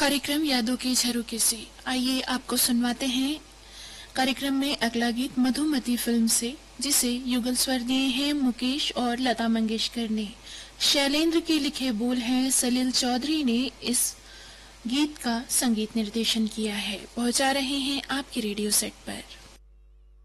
कार्यक्रम यादों के झरोखे से आइए आपको सुनवाते हैं कार्यक्रम में अगला गीत मधुमती फिल्म से, जिसे युगल स्वर दिए हैं मुकेश और लता मंगेशकर ने। शैलेंद्र के लिखे बोल हैं, सलील चौधरी ने इस गीत का संगीत निर्देशन किया है। पहुंचा रहे हैं आपके रेडियो सेट पर।